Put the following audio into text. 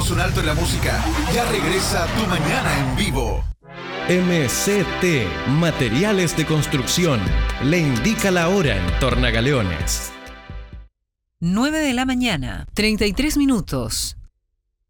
hacemos un alto en la música. Ya regresa Tu Mañana en Vivo. MCT, Materiales de Construcción, le indica la hora en Tornagaleones. 9 de la mañana, 33 minutos.